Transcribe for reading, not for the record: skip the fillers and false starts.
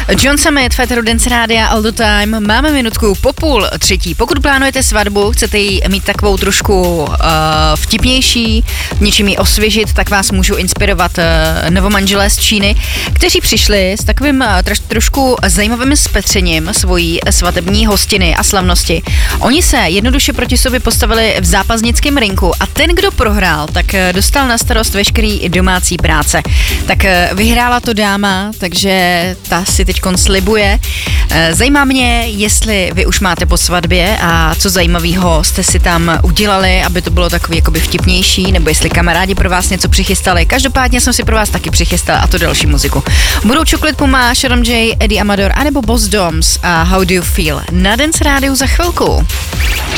John Summit, Féteru Dance Rádia All the Time. Máme minutku po 2:30. Pokud plánujete svatbu, chcete ji mít takovou trošku vtipnější, něčím ji osvěžit, tak vás můžu inspirovat novomanželé z Číny, kteří přišli s takovým trošku zajímavým spetřením svojí svatební hostiny a slavnosti. Oni se jednoduše proti sobě postavili v zápasnickém rinku a ten, kdo prohrál, tak dostal na starost veškerý domácí práce. Tak vyhrála to dáma, takže ta si teďkon slibuje. Zajímá mě, jestli vy už máte po svatbě a co zajímavého jste si tam udělali, aby to bylo takový jakoby vtipnější, nebo jestli kamarádi pro vás něco přichystali. Každopádně jsem si pro vás taky přichystala a to další muziku. Budou Chocolate Puma, Sharon J, Eddie Amador anebo Boss Doms a How Do You Feel na Dance Rádiu za chvilku.